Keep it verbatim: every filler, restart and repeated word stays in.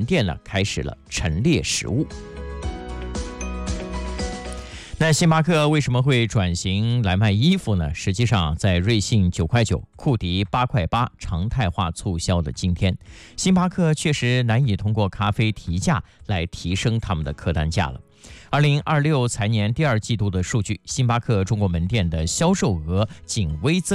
店呢开始了陈列食物。那星巴克为什么会转型来卖衣服呢？实际上，在瑞幸九块九、库迪八块八常态化促销的今天，星巴克确实难以通过咖啡提价来提升他们的客单价了。二零二六财年第二季度的数据，星巴克中国门店的销售额仅微增